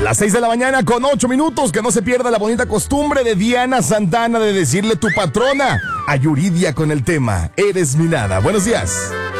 Las 6 de la mañana con 8 minutos, que no se pierda la bonita costumbre de Diana Santana de decirle tu patrona a Yuridia con el tema Eres mi nada. Buenos días.